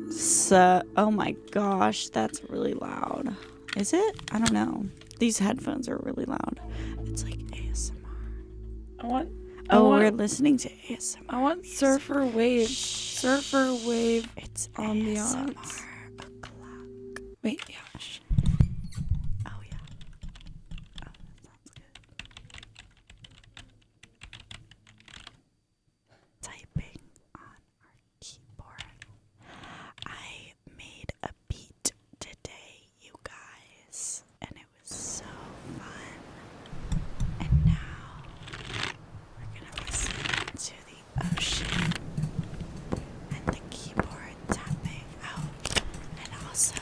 So, oh my gosh, that's really loud. Is it? I don't know. These headphones are really loud. It's like ASMR. We're listening to ASMR. I want Surfer Wave. Shh. Surfer Wave. It's ambiance. ASMR o'clock. Wait, yeah. Shh. Oh yeah. Oh, that sounds good. Typing on our keyboard. I made a beat today, you guys, and it was so fun. And now we're gonna listen to the ocean and the keyboard tapping out, and also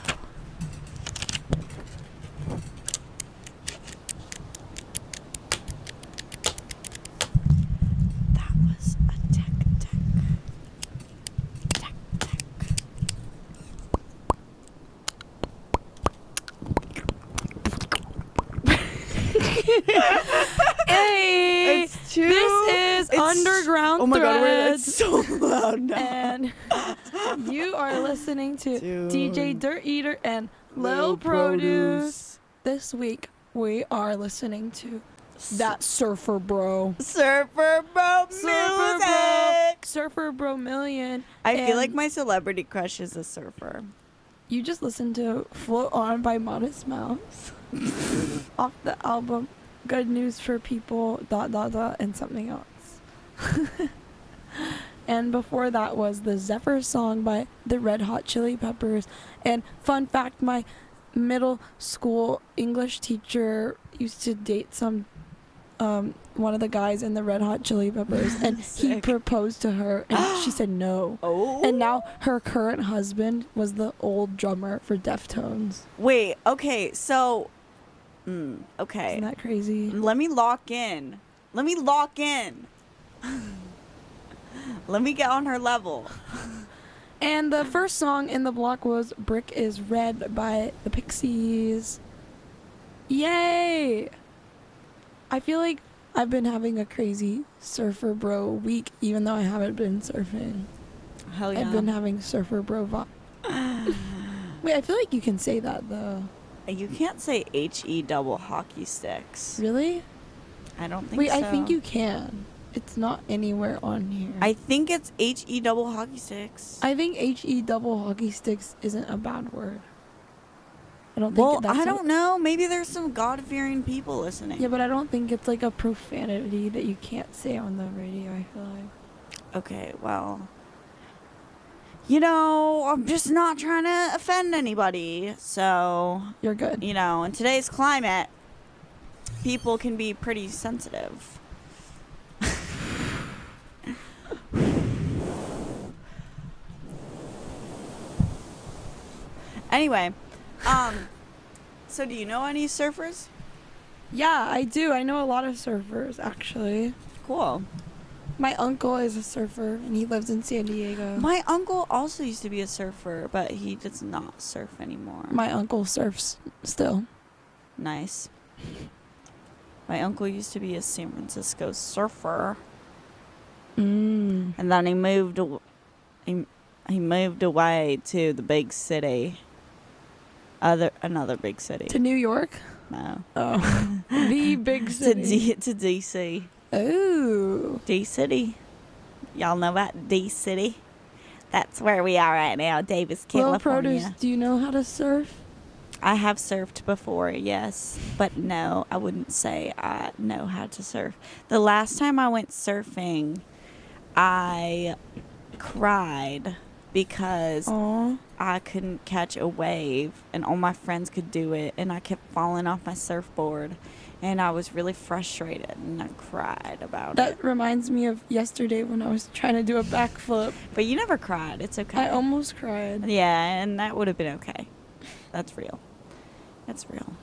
that was a tech. Hey! It's too. This is Underground Oh my god, Threads. it's so loud now. And you are listening to Dude. DJ Dirt Eater and Lil Produce. This week, we are listening to that Surfer Bro. Surfer Bro Surfer music. Bro. Surfer Bro Million. I feel And like my celebrity crush is a surfer. You just listened to Float On by Modest Mouse off the album Good News for People, ... and something else. And before that was the Zephyr song by the Red Hot Chili Peppers. And fun fact, my middle school English teacher used to date one of the guys in the Red Hot Chili Peppers, and he Sick. proposed to her, and she said no. Oh. And now her current husband was the old drummer for Deftones. Wait, okay, so okay. Isn't that crazy? Let me lock in. Let me get on her level. And the first song in the block was Brick is Red by the Pixies. Yay! I feel like I've been having a crazy Surfer Bro week, even though I haven't been surfing. Hell yeah. I've been having Surfer Bro vibe. Wait, I feel like you can say that, though. You can't say HE double hockey sticks. Really? I don't think Wait, so. I think you can. It's not anywhere on here. I think it's HE double hockey sticks. I think HE double hockey sticks isn't a bad word. I don't think Well, that's I don't know. Maybe there's some God-fearing people listening. Yeah, but I don't think it's like a profanity that you can't say on the radio, I feel like. Okay, well, you know, I'm just not trying to offend anybody. So, You're good. you know, in today's climate, people can be pretty sensitive. Anyway, so do you know any surfers? Yeah, I do. I know a lot of surfers, actually. Cool. My uncle is a surfer, and he lives in San Diego. My uncle also used to be a surfer, but he does not surf anymore. My uncle surfs still. Nice. My uncle used to be a San Francisco surfer, and then he moved. He moved away to the big city. Another big city. To New York? No. Oh. The big city. To DC. Oh. D City. Y'all know about D City? That's where we are right now, Davis, Lil California. Produce, do you know how to surf? I have surfed before, yes. But no, I wouldn't say I know how to surf. The last time I went surfing, I cried because Aw. I couldn't catch a wave and all my friends could do it, and I kept falling off my surfboard, and I was really frustrated, and I cried about it. That reminds me of yesterday when I was trying to do a backflip. But you never cried. It's okay. I almost cried. Yeah, and that would have been okay. That's real. That's real.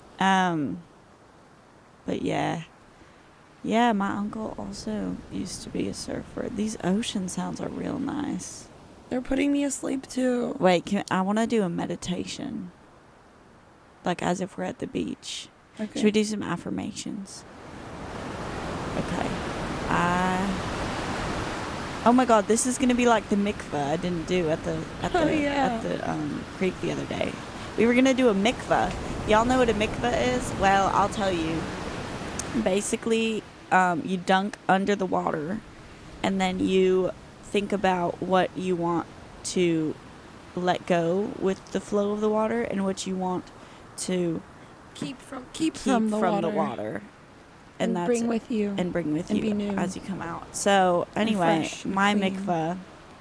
But yeah. Yeah, my uncle also used to be a surfer. These ocean sounds are real nice. They're putting me asleep too. Wait, I want to do a meditation. Like as if we're at the beach. Okay. Should we do some affirmations? Okay. Oh my god, this is gonna be like the mikveh I didn't do at the Oh, yeah. at the creek the other day. We were gonna do a mikveh. Y'all know what a mikveh is? Well, I'll tell you. Basically, you dunk under the water, and then you think about what you want to let go with the flow of the water, and what you want to Keep keep from the water. And And that's bring it. with you. And bring with And you be new. as you come out. So anyway, fresh and my clean. mikveh,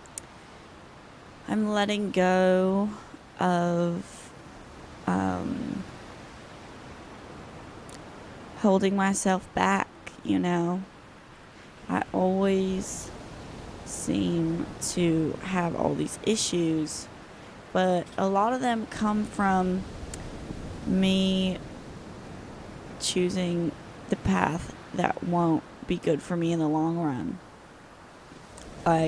I'm letting go of holding myself back, you know. I always seem to have all these issues, but a lot of them come from me choosing the path that won't be good for me in the long run. Like,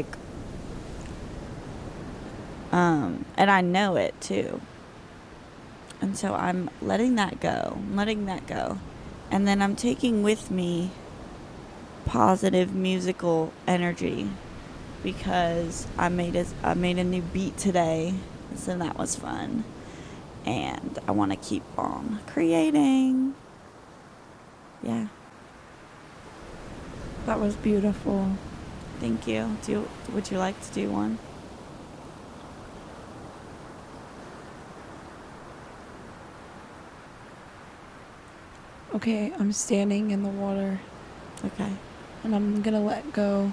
and I know it too. And so I'm letting that go. And then I'm taking with me positive musical energy because I made a new beat today. So that was fun. And I want to keep on creating. Yeah. That was beautiful. Thank you. Would you like to do one? Okay, I'm standing in the water Okay. and I'm gonna let go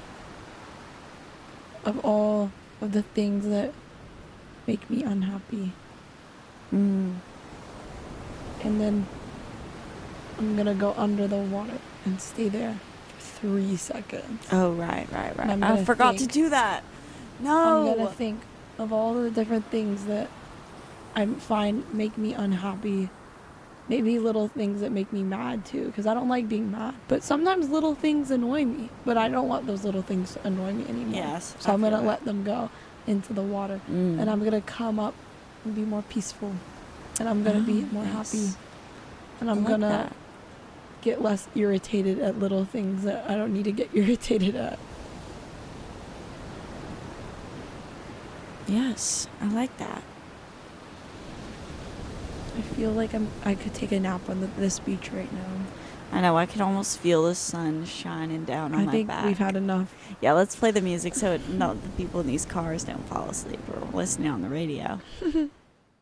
of all of the things that make me unhappy. Mm. And then I'm gonna go under the water and stay there for 3 seconds. Oh, right. And I'm I gonna forgot to think. do that. I'm No. gonna think of all the different things that I find make me unhappy. Maybe little things that make me mad too, because I don't like being mad. But sometimes little things annoy me, but I don't want those little things to annoy me anymore. Yes. So I'm gonna let them go into the water, Mm. and I'm gonna come up and be more peaceful, and I'm gonna be more yes. happy, and I'm I like gonna that. get less irritated at little things that I don't need to get irritated at. Yes, I like that. I feel like I could take a nap on this beach right now. I know, I can almost feel the sun shining down on I my think back. we've had enough. Yeah, let's play the music so the people in these cars don't fall asleep or listening on the radio.